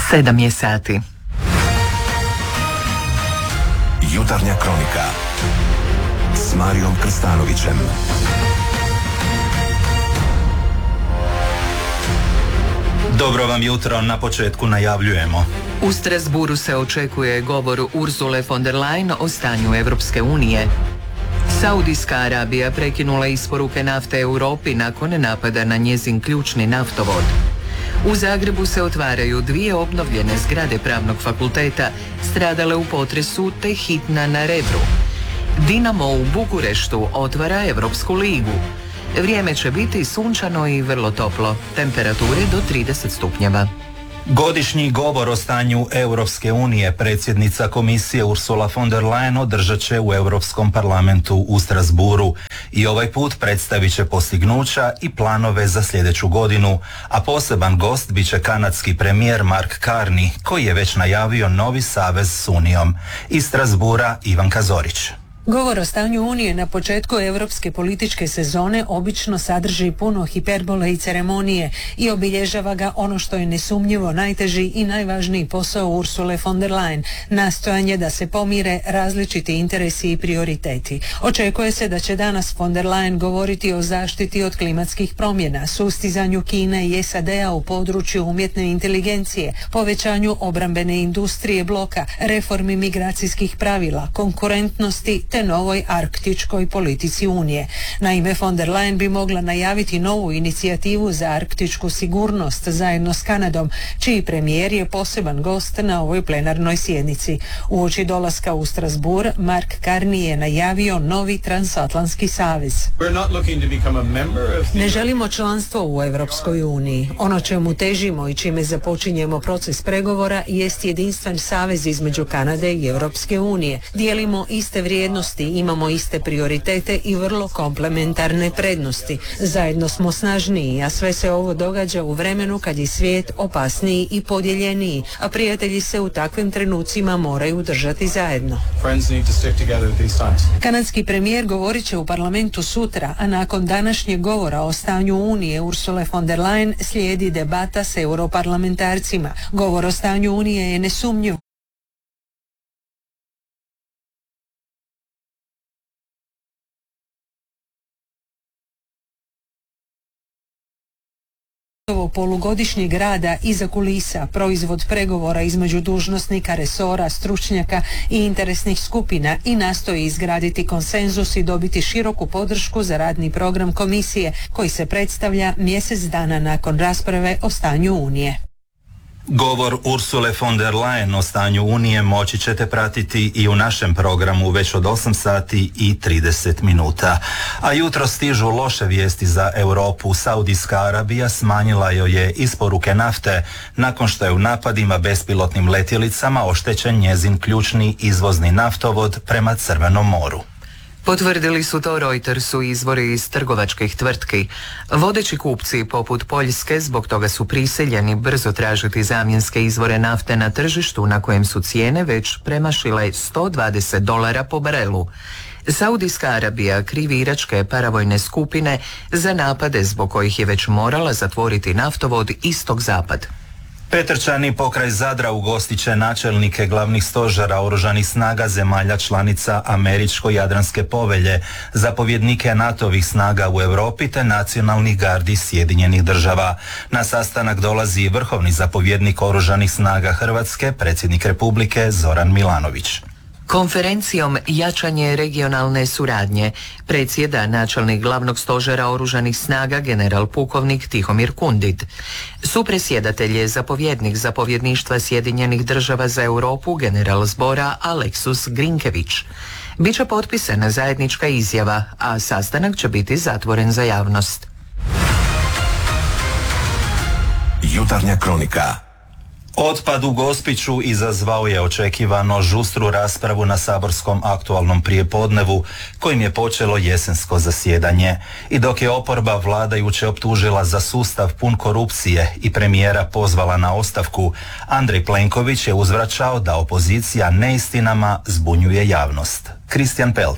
7 je sati. Jutarnja kronika s Marijom Krstanovićem. Dobro vam jutro, na početku najavljujemo. U Strasburu se očekuje govor Ursule von der Leyen o stanju Europske unije. Saudijska Arabija prekinula isporuke nafte Europi nakon napada na njezin ključni naftovod. U Zagrebu se otvaraju 2 obnovljene zgrade Pravnog fakulteta stradale u potresu te hitna na Rebru. Dinamo u Bukureštu otvara Europsku ligu. Vrijeme će biti sunčano i vrlo toplo, temperature do 30 stupnjeva. Godišnji govor o stanju Europske unije predsjednica komisije Ursula von der Leyen održat će u Europskom parlamentu u Strasburu i ovaj put predstavit će postignuća i planove za sljedeću godinu, a poseban gost bit će kanadski premijer Mark Carney, koji je već najavio novi savez s Unijom. Iz Strasbura Ivanka Zorić. Govor o stanju Unije na početku europske političke sezone obično sadrži puno hiperbole i ceremonije i obilježava ga ono što je nesumnjivo najteži i najvažniji posao Ursule von der Leyen, nastojanje da se pomire različiti interesi i prioriteti. Očekuje se da će danas von der Leyen govoriti o zaštiti od klimatskih promjena, sustizanju Kine i SAD-a u području umjetne inteligencije, povećanju obrambene industrije bloka, reformi migracijskih pravila, konkurentnosti te novoj arktičkoj politici Unije. Naime, von der Leyen bi mogla najaviti novu inicijativu za arktičku sigurnost zajedno s Kanadom, čiji premijer je poseban gost na ovoj plenarnoj sjednici. Uoči dolaska u Strasbourg, Mark Carney je najavio novi transatlantski savez. Ne želimo članstvo u Europskoj uniji. Ono čemu težimo i čime započinjemo proces pregovora jest jedinstven savez između Kanade i Europske unije. Dijelimo iste vrijednosti, imamo iste prioritete i vrlo komplementarne prednosti. Zajedno smo snažniji, a sve se ovo događa u vremenu kad je svijet opasniji i podijeljeniji, a prijatelji se u takvim trenucima moraju držati zajedno. Kanadski premijer govorit će u parlamentu sutra, a nakon današnjeg govora o stanju Unije Ursule von der Leyen slijedi debata s europarlamentarcima. Govor o stanju Unije je nesumnjiv polugodišnjeg rada iza kulisa, proizvod pregovora između dužnosnika, resora, stručnjaka i interesnih skupina i nastoji izgraditi konsenzus i dobiti široku podršku za radni program komisije koji se predstavlja mjesec dana nakon rasprave o stanju Unije. Govor Ursule von der Leyen o stanju Unije moći ćete pratiti i u našem programu već od 8 sati i 30 minuta. A jutro stižu loše vijesti za Europu. Saudijska Arabija smanjila joj je isporuke nafte nakon što je u napadima bespilotnim letjelicama oštećen njezin ključni izvozni naftovod prema Crvenom moru. Potvrdili su to Reutersu izvori iz trgovačkih tvrtki. Vodeći kupci poput Poljske zbog toga su prisiljeni brzo tražiti zamjenske izvore nafte na tržištu na kojem su cijene već premašile $120 po barelu. Saudijska Arabija krivi iračke paravojne skupine za napade zbog kojih je već morala zatvoriti naftovod istok-zapad. Petrčani pokraj Zadra ugostit će načelnike glavnih stožera oružanih snaga zemalja članica Američko-Jadranske povelje, zapovjednike NATO-vih snaga u Europi te nacionalnih gardi Sjedinjenih država. Na sastanak dolazi vrhovni zapovjednik oružanih snaga Hrvatske, predsjednik Republike Zoran Milanović. Konferencijom Jačanje regionalne suradnje predsjeda načelnik glavnog stožera oružanih snaga general pukovnik Tihomir Kundit. Supredsjedatelj je zapovjednik zapovjedništva Sjedinjenih država za Europu general zbora Aleksus Grinkević. Biće potpisana zajednička izjava, a sastanak će biti zatvoren za javnost. Jutarnja kronika. Otpad u Gospiću izazvao je očekivano žustru raspravu na saborskom aktualnom prijepodnevu kojim je počelo jesensko zasjedanje. I dok je oporba vladajuće optužila za sustav pun korupcije i premijera pozvala na ostavku, Andrej Plenković je uzvraćao da opozicija neistinama zbunjuje javnost. Kristijan Pelc.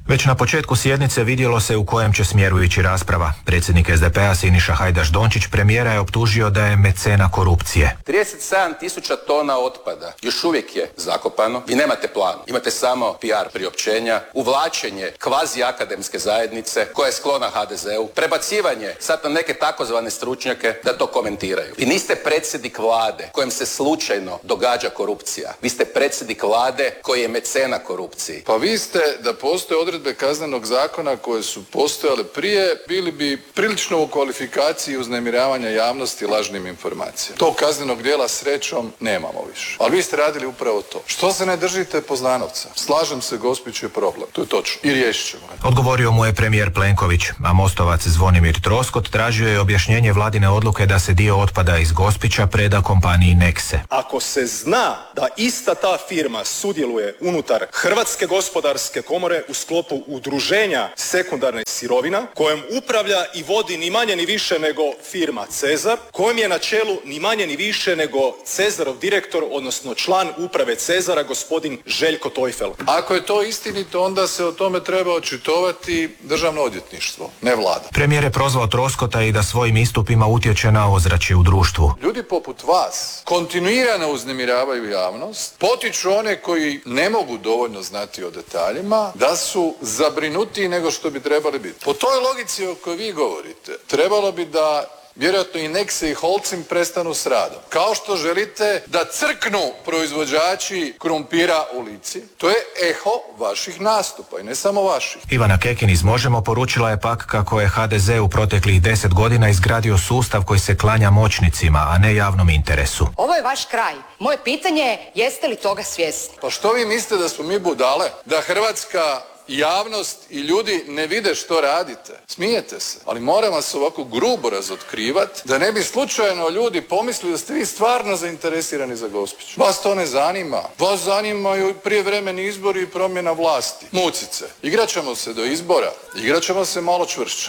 Već na početku sjednice vidjelo se u kojem će smjeru ići rasprava. Predsjednik SDP-a Siniša Hajdaš Dončić premijera je optužio da je mecena korupcije. 37.000 tona otpada još uvijek je zakopano. Vi nemate plan, imate samo PR priopćenja, uvlačenje kvazi akademske zajednice koja je sklona HDZ-u, prebacivanje sad na neke takozvane stručnjake da to komentiraju. Vi niste predsjednik vlade kojem se slučajno događa korupcija. Vi ste predsjednik vlade koji je mecena korupciji. Pa vi ste, da postoje odredbe kaznenog zakona koje su postojale prije, bili bi prilično u kvalifikaciji uznemiravanja javnosti lažnim informacijama. Tog kaznenog djela srećom nemamo više. Ali vi ste radili upravo to. Što se ne držite Poznanovca? Slažem se, Gospić je problem. To je točno. I riješit ćemo ga. Odgovorio mu je premijer Plenković, a Mostovac Zvonimir Troskot tražio je objašnjenje vladine odluke da se dio otpada iz Gospića preda kompaniji Nexe. Ako se zna da ista ta firma sudjeluje unutar Hrvatske gospodarske komore u sklopu udruženja sekundarnih sirovina, kojom upravlja i vodi ni manje ni više nego firma Cezar, kojem je na čelu ni manje ni više nego Cezarov direktor, odnosno član uprave Cezara, gospodin Željko Tojfel. Ako je to istinito, onda se o tome treba očitovati Državno odvjetništvo, ne vlada. Premijer je prozvao Troskota i da svojim istupima utječe na ozračje u društvu. Ljudi poput vas kontinuirano uznemiravaju javnost, potiču one koji ne mogu dovoljno znati o detaljima, da su zabrinutiji nego što bi trebali biti. Po toj logici o kojoj vi govorite, trebalo bi da vjerojatno i Nexe i Holcim prestanu s radom. Kao što želite da crknu proizvođači krumpira u Lici, to je eho vaših nastupa i ne samo vaših. Ivana Kekin iz Možemo poručila je pak kako je HDZ u proteklih 10 godina izgradio sustav koji se klanja moćnicima, a ne javnom interesu. Ovo je vaš kraj. Moje pitanje je, jeste li toga svjesni? Pa što vi mislite, da smo mi budale? Da hrvatska javnost i ljudi ne vide što radite? Smijete se, ali moram vas ovako grubo razotkrivati da ne bi slučajno ljudi pomislili da ste vi stvarno zainteresirani za Gospić. Vas to ne zanima. Vas zanimaju prijevremeni izbori i promjena vlasti. Mucice. Igrat ćemo se do izbora. Igrat ćemo se malo čvršće.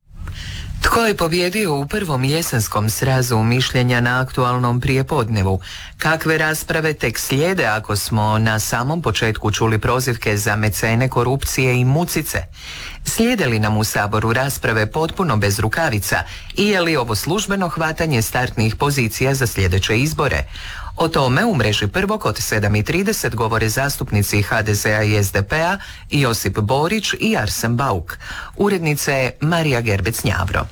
Tko je pobjedio u prvom jesenskom srazu mišljenja na aktualnom prijepodnevu? Kakve rasprave tek slijede ako smo na samom početku čuli prozivke za mecene korupcije i mucice? Slijede li nam u Saboru rasprave potpuno bez rukavica i je li ovo službeno hvatanje startnih pozicija za sljedeće izbore? O tome u mreži Prvog od 7:30 govore zastupnici HDZ-a i SDP-a Josip Borić i Arsen Bauk. Urednica je Marija Gerbec-Njavro.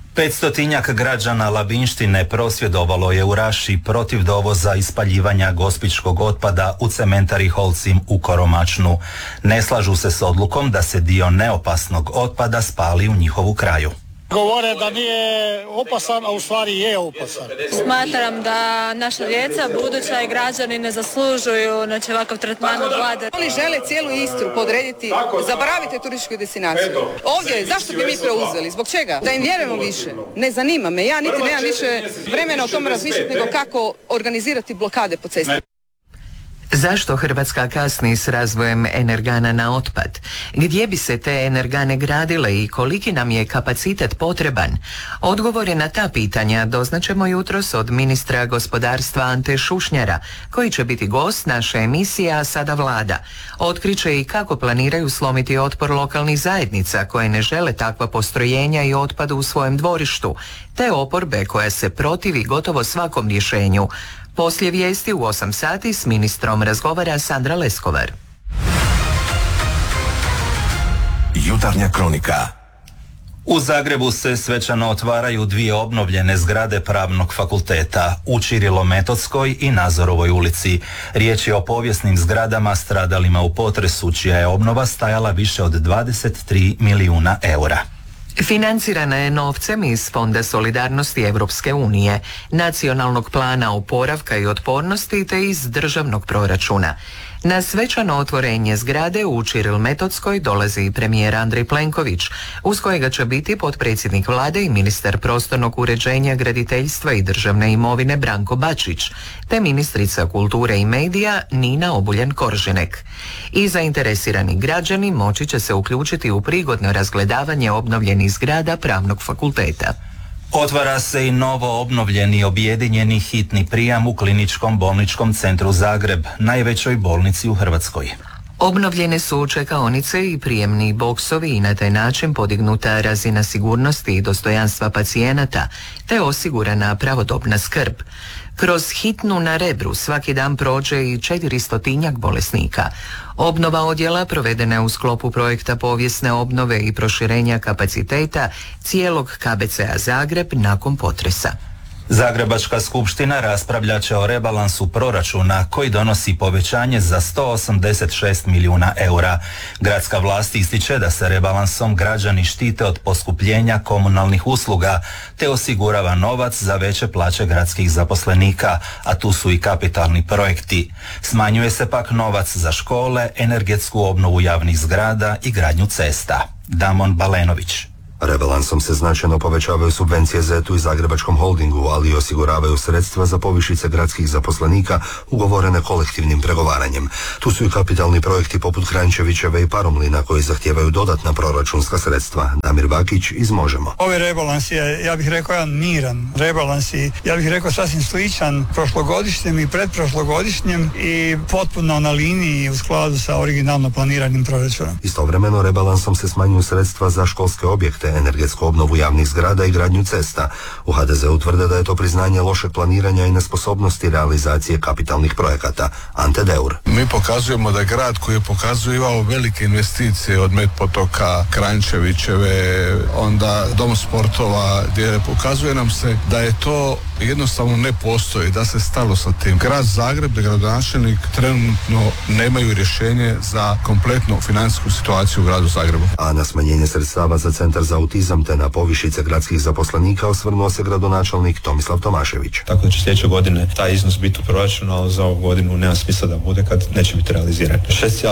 500 građana Labinštine prosvjedovalo je u Raši protiv dovoza i spaljivanja gospićkog otpada u cementari Holcim u Koromačnu. Ne slažu se s odlukom da se dio neopasnog otpada spali u njihovu kraju. Govore da nije opasan, a u stvari je opasan. Smatram da naša djeca, buduća i građani ne zaslužuju ovakav tretman od vlade. Oni žele cijelu Istru podrediti, zaboravite turističku destinaciju. Ovdje, zašto bi mi preuzeli? Zbog čega? Da im vjerujemo više. Ne zanima me. Ja niti nemam više vremena o tome razmišljati nego kako organizirati blokade po cesti. Zašto Hrvatska kasni s razvojem energana na otpad? Gdje bi se te energane gradile i koliki nam je kapacitet potreban? Odgovore na ta pitanja doznaćemo jutros od ministra gospodarstva Ante Šušnjara, koji će biti gost naše emisije A sada Vlada. Otkriće i kako planiraju slomiti otpor lokalnih zajednica koje ne žele takva postrojenja i otpad u svojem dvorištu, te oporbe koja se protivi gotovo svakom rješenju. Poslije vijesti u 8 sati s ministrom razgovara Sandra Leskovar. Jutarnja kronika. U Zagrebu se svečano otvaraju dvije obnovljene zgrade Pravnog fakulteta u Ćirilo-Metodskoj i Nazorovoj ulici. Riječ je o povijesnim zgradama stradalima u potresu, čija je obnova stajala više od 23 milijuna eura. Financirana je novcem iz Fonda solidarnosti Europske unije, Nacionalnog plana oporavka i otpornosti te iz državnog proračuna. Na svečano otvorenje zgrade u Ćiril-Metodskoj dolazi i premijer Andrej Plenković, uz kojega će biti potpredsjednik vlade i ministar prostornog uređenja, graditeljstva i državne imovine Branko Bačić, te ministrica kulture i medija Nina Obuljen-Koržinek. I zainteresirani građani moći će se uključiti u prigodno razgledavanje obnovljenih zgrada Pravnog fakulteta. Otvara se i novo obnovljeni objedinjeni hitni prijam u Kliničkom bolničkom centru Zagreb, najvećoj bolnici u Hrvatskoj. Obnovljene su čekaonice i prijemni boksovi i na taj način podignuta razina sigurnosti i dostojanstva pacijenata, te osigurana pravodobna skrb. Kroz hitnu na Rebru svaki dan prođe i 400 bolesnika. Obnova odjela provedena je u sklopu projekta povijesne obnove i proširenja kapaciteta cijelog KBC-a Zagreb nakon potresa. Zagrebačka skupština raspravljat će o rebalansu proračuna koji donosi povećanje za 186 milijuna eura. Gradska vlast ističe da se rebalansom građani štite od poskupljenja komunalnih usluga te osigurava novac za veće plaće gradskih zaposlenika, a tu su i kapitalni projekti. Smanjuje se pak novac za škole, energetsku obnovu javnih zgrada i gradnju cesta. Damon Balenović. Rebalansom se značajno povećavaju subvencije ZET-u i Zagrebačkom holdingu, ali i osiguravaju sredstva za povišice gradskih zaposlenika ugovorene kolektivnim pregovaranjem. Tu su i kapitalni projekti poput Kranjčevićeve i Paromlina koji zahtijevaju dodatna proračunska sredstva. Damir Bakić iz Možemo. Ovaj rebalans je, ja bih rekao, jedan miran rebalans i ja bih rekao sasvim sličan prošlogodišnjem i predprošlogodišnjem i potpuno na liniji u skladu sa originalno planiranim proračunom. Istovremeno rebalansom se smanjuju sredstva za školske objekte, energetsku obnovu javnih zgrada i gradnju cesta. U HDZ-u tvrde da je to priznanje lošeg planiranja i nesposobnosti realizacije kapitalnih projekata. Ante Deur. Mi pokazujemo da grad koji je pokazivao velike investicije od Medpotoka, Kranjčevićeve, onda Dom sportova, gdje pokazuje nam se da je to jednostavno ne postoji, da se stalo sa tim. Grad Zagreb i gradonačelnik trenutno nemaju rješenje za kompletnu financijsku situaciju u gradu Zagrebu. A na smanjenje sredstava za Centar za autizam te na povišice gradskih zaposlenika osvrnuo se gradonačelnik Tomislav Tomašević. Tako da će sljedeće godine taj iznos biti u proračunu, ali za ovu godinu nema smisla da bude kad neće biti realiziran.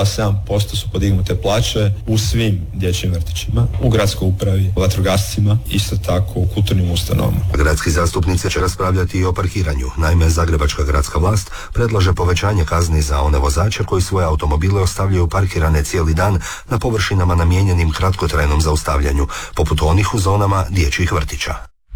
6,7% su podignute plaće u svim dječjim vrtićima, u gradskoj upravi, vatrogascima, isto tako u kulturnim ustanovama. Gradski zastupnici će raspravljati i o parkiranju. Naime, Zagrebačka gradska vlast predlaže povećanje kazni za one vozače koji svoje automobile ostavljaju parkirane cijeli dan na površinama namijenjenim kratkotrajnom zaustavljanju, poput onih u zonama dječjih vrtića.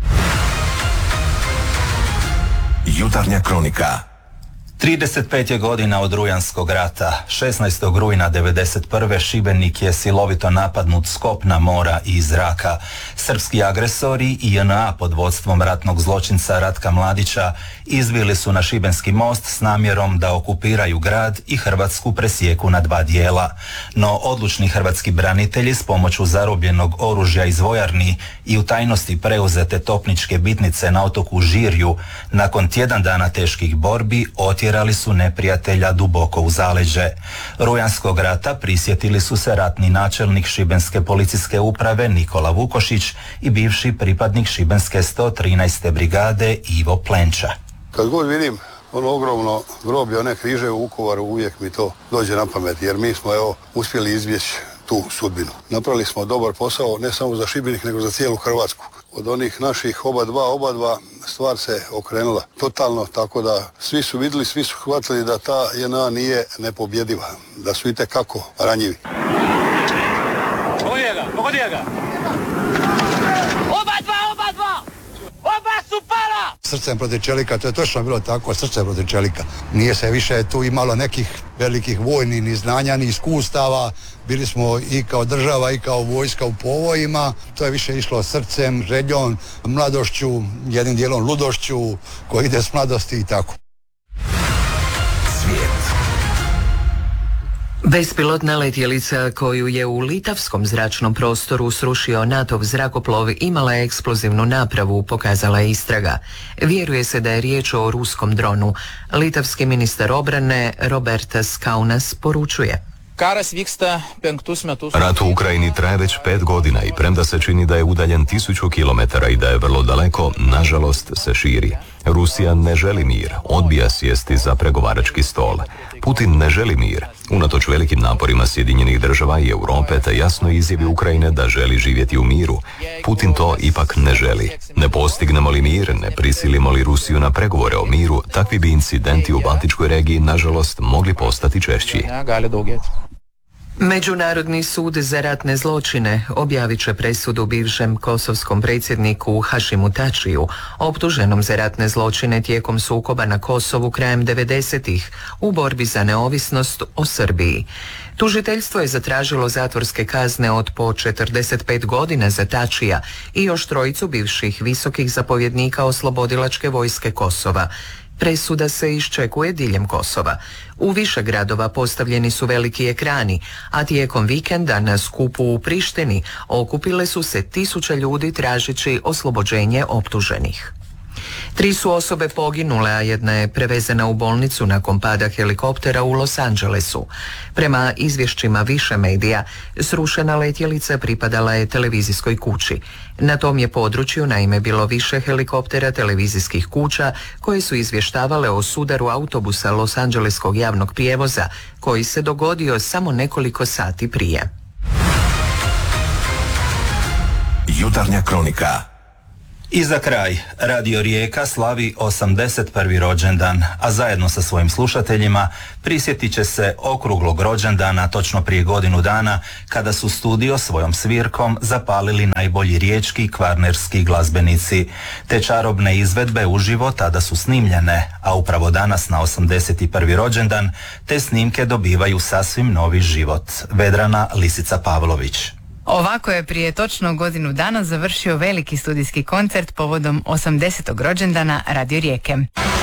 Jutarnja kronika. 35 je godina od Rujanskog rata. 16. rujna 1991. Šibenik je silovito napadnut s kopna, mora i iz zraka. Srpski agresori i JNA pod vodstvom ratnog zločinca Ratka Mladića izbili su na Šibenski most s namjerom da okupiraju grad i Hrvatsku presijeku na dva dijela. No odlučni hrvatski branitelji s pomoću zarobljenog oružja iz vojarni i u tajnosti preuzete topničke bitnice na otoku Žirju nakon tjedan dana teških borbi otjerali su neprijatelja duboko u zaleđe. Rujanskog rata prisjetili su se ratni načelnik Šibenske policijske uprave Nikola Vukošić i bivši pripadnik Šibenske 113. brigade Ivo Plenča. Kad god vidim ono ogromno groblje, one križe u Vukovaru, uvijek mi to dođe na pamet, jer mi smo uspjeli izbjeći tu sudbinu. Napravili smo dobar posao ne samo za Šibenik, nego za cijelu Hrvatsku. Od onih naših oba dva stvar se okrenula totalno, tako da svi su vidjeli, svi su shvatili da ta JNA nije nepobjediva, da su itekako ranjivi. Pogodi ga! Oba su pala! Srcem protiv čelika, to je točno bilo tako, srcem protiv čelika. Nije se više tu imalo nekih velikih vojnih ni znanja, ni iskustava. Bili smo i kao država i kao vojska u povojima. To je više išlo srcem, željom, mladošću, jednim dijelom ludošću koji ide s mladosti i tako. Bespilotna letjelica koju je u litavskom zračnom prostoru srušio NATO-v zrakoplov imala je eksplozivnu napravu, pokazala je istraga. Vjeruje se da je riječ o ruskom dronu. Litavski ministar obrane Robertas Kaunas poručuje: Rat u Ukrajini traje već 5 godina i premda se čini da je udaljen 1000 kilometara i da je vrlo daleko, nažalost se širi. Rusija ne želi mir, odbija sjesti za pregovarački stol. Putin ne želi mir, unatoč velikim naporima Sjedinjenih država i Europe te jasnoj izjavi Ukrajine da želi živjeti u miru. Putin to ipak ne želi. Ne postignemo li mir, ne prisilimo li Rusiju na pregovore o miru, takvi bi incidenti u Baltičkoj regiji nažalost mogli postati češći. Međunarodni sud za ratne zločine objavit će presudu bivšem kosovskom predsjedniku Hašimu Tačiju, optuženom za ratne zločine tijekom sukoba na Kosovu krajem 90-ih u borbi za neovisnost o Srbiji. Tužiteljstvo je zatražilo zatvorske kazne od po 45 godina za Tačija i još trojicu bivših visokih zapovjednika oslobodilačke vojske Kosova. Presuda se iščekuje diljem Kosova. U više gradova postavljeni su veliki ekrani, a tijekom vikenda na skupu u Prištini okupile su se 1000 ljudi tražeći oslobođenje optuženih. 3 su osobe poginule, a jedna je prevezena u bolnicu nakon pada helikoptera u Los Angelesu. Prema izvješćima više medija, srušena letjelica pripadala je televizijskoj kući. Na tom je području naime bilo više helikoptera televizijskih kuća koje su izvještavale o sudaru autobusa Los Angeleskog javnog prijevoza koji se dogodio samo nekoliko sati prije. Jutarnja kronika. I za kraj, Radio Rijeka slavi 81. rođendan, a zajedno sa svojim slušateljima prisjetit će se okruglog rođendana točno prije godinu dana kada su studio svojom svirkom zapalili najbolji riječki kvarnerski glazbenici. Te čarobne izvedbe uživo tada su snimljene, a upravo danas na 81. rođendan te snimke dobivaju sasvim novi život. Vedrana Lisica Pavlović. Ovako je prije točno godinu dana završio veliki studijski koncert povodom 80. rođendana Radio Rijeke.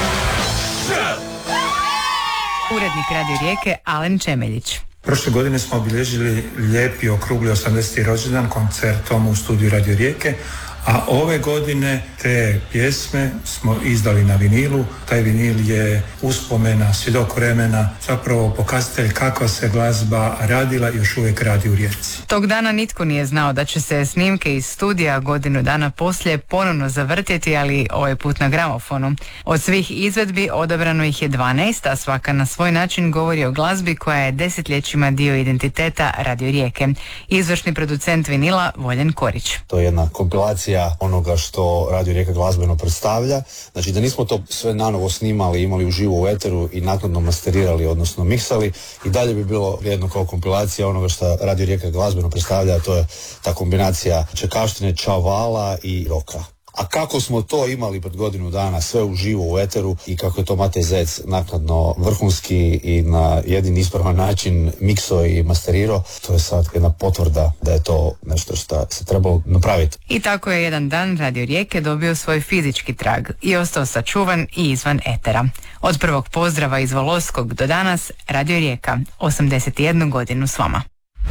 Urednik Radio Rijeke Alen Čemeljić. Prošle godine smo obilježili lijepi okrugli 80. rođendan koncertom u studiju Radio Rijeke, a ove godine te pjesme smo izdali na vinilu. Taj vinil je uspomena, svjedok vremena, zapravo pokazatelj kakva se glazba radila i još uvijek radi u Rijeci. Tog dana nitko nije znao da će se snimke iz studija godinu dana poslije ponovno zavrtjeti, ali ovaj put na gramofonu. Od svih izvedbi odabrano ih je 12, a svaka na svoj način govori o glazbi koja je desetljećima dio identiteta Radio Rijeke. Izvršni producent vinila Voljen Korić. To je jedna kompilacija onoga što Radio Rijeka glazbeno predstavlja. Znači da nismo to sve nanovo snimali, imali uživo u eteru i naknadno masterirali, odnosno miksali, i dalje bi bilo vrijedno kao kompilacija onoga što Radio Rijeka glazbeno predstavlja, a to je ta kombinacija čekaštine, čavala i roka. A kako smo to imali pred godinu dana, sve uživo u eteru, i kako je to Matej Zec naknadno vrhunski i na jedini ispravan način mikso i masterirao, to je sad jedna potvrda da je to nešto što se trebalo napraviti. I tako je jedan dan Radio Rijeke dobio svoj fizički trag i ostao sačuvan i izvan etera. Od prvog pozdrava iz Volosskog do danas, Radio Rijeka, 81 godinu s vama.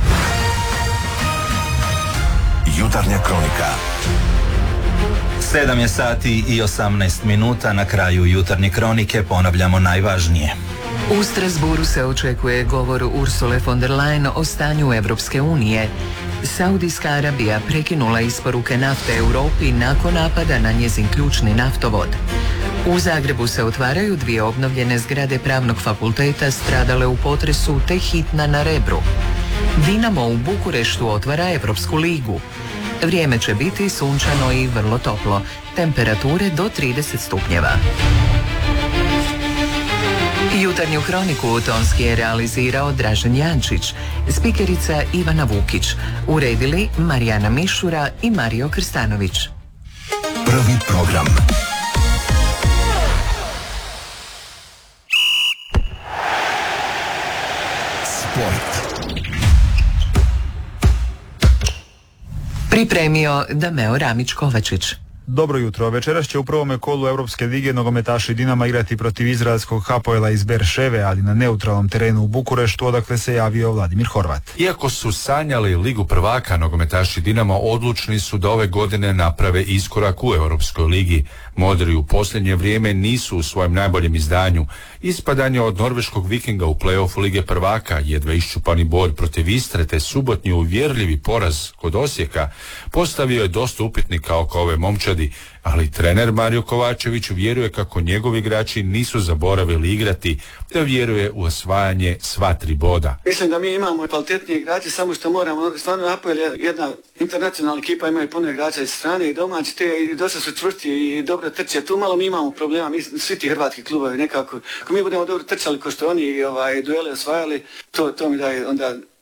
Jutarnja kronika. 7 je sati i 18 minuta, na kraju jutarnje kronike ponavljamo najvažnije. U Strasburu se očekuje govor Ursule von der Leyen o stanju Evropske unije. Saudijska Arabija prekinula isporuke nafte Europi nakon napada na njezin ključni naftovod. U Zagrebu se otvaraju 2 obnovljene zgrade Pravnog fakulteta stradale u potresu te hitna na Rebru. Dinamo u Bukureštu otvara Evropsku ligu. Vrijeme će biti sunčano i vrlo toplo, temperature do 30 stupnjeva. Jutarnju kroniku tonski je realizirao Dražen Jančić, spikerica Ivana Vukić, uredili Marijana Mišura i Mario Krstanović. Prvi program. Sport. Pripremio Dameo Ramić-Kovačić. Dobro jutro. Večeras će u prvome kolu Europske lige nogometaši Dinama igrati protiv izraelskog Hapoela iz Berševe, ali na neutralnom terenu u Bukureštu, odakle se javio Vladimir Horvat. Iako su sanjali Ligu prvaka, nogometaši Dinama odlučni su da ove godine naprave iskorak u Europskoj ligi. Modri u posljednje vrijeme nisu u svojem najboljem izdanju. Ispadanje od norveškog Vikinga u play-offu Lige prvaka, jedva iščupani boj protiv Istre te subotnji uvjerljivi poraz kod Osijeka postavio je dosta upitnika oko ove momčadi, ali trener Mario Kovačević vjeruje kako njegovi igrači nisu zaboravili igrati, te vjeruje u osvajanje sva 3 boda. Mislim da mi imamo kvalitetnije igrače, samo što moramo, stvarno Apoel je jedna internacionalna ekipa, imaju puno igrača iz strane i domaći, te i dosta su čvrsti i dobro trče. Tu malo mi imamo problema, mi svi ti hrvatski klubovi nekako, ako mi budemo dobro trčali ko što oni duele osvajali, to mi daje onda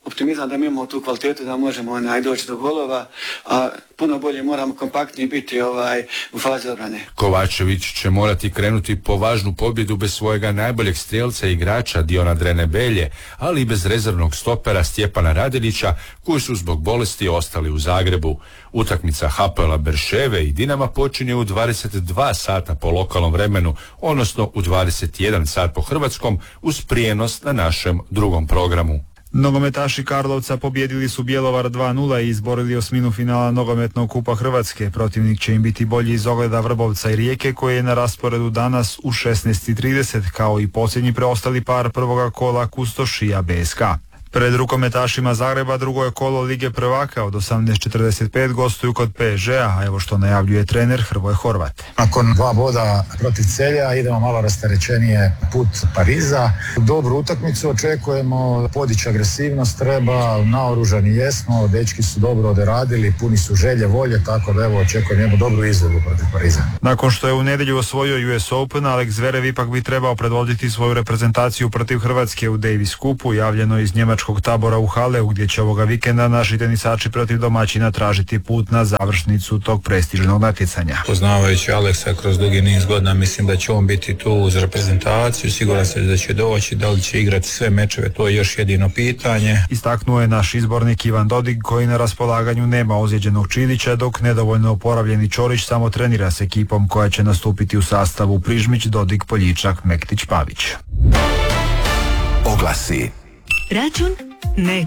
optimizam da mi imamo tu kvalitetu da možemo doći do golova, a puno bolje moramo kompaktniji biti u fazi obrane. Kovačević će morati krenuti po važnu pobjedu bez svojega najboljeg strijelca i igrača Diona Drenebelje, ali i bez rezervnog stopera Stjepana Radelića, koji su zbog bolesti ostali u Zagrebu. Utakmica Hapoela Berševe i Dinama počinje u 22 sata po lokalnom vremenu, odnosno u 21 sat po hrvatskom, uz prijenos na našem drugom programu. Nogometaši Karlovca pobjedili su Bjelovar 2-0 i izborili osminu finala nogometnog kupa Hrvatske. Protivnik će im biti bolji iz ogleda Vrbovca i Rijeke, koji je na rasporedu danas u 16:30, kao i posljednji preostali par prvoga kola Kustošija BSK. Pred rukometašima Zagreba drugo je kolo Lige prvaka, od 18:45 gostuju kod PSG-a, a evo što najavljuje trener Hrvoje Horvat. Nakon 2 boda protiv Celja idemo malo rasterećenije put Pariza. Dobru utakmicu očekujemo, podići agresivnost treba, naoružani jesmo, dečki su dobro odradili, puni su želje, volje, tako da evo očekujem jednu dobru izvedbu protiv Pariza. Nakon što je u nedjelju osvojio US Open, Alex Zverev ipak bi trebao predvoditi svoju reprezentaciju protiv Hrvatske u Davis Cupu, javljeno iz njemačkog tabora u Haleu, gdje će ovoga vikenda naši tenisači protiv domaćina tražiti put na završnicu tog prestižnog natjecanja. Poznavajući Aleksa kroz dugi niz godina, mislim da će on biti tu uz reprezentaciju, siguran sam da će doći, da li će igrati sve mečeve, to je još jedino pitanje. Istaknuo je naš izbornik Ivan Dodig, koji na raspolaganju nema ozlijeđenog Čilića, dok nedovoljno oporavljeni Čorić samo trenira s ekipom koja će nastupiti u sastavu Prižmić, Dodig, Poljičak, Mektić, Pavić. Oglasi. Račun ne